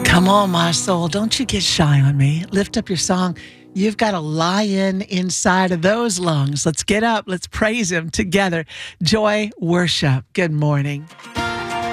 Come on, my soul. Don't you get shy on me. Lift up your song. You've got a lion inside of those lungs. Let's get up. Let's praise him together. Joy worship. Good morning.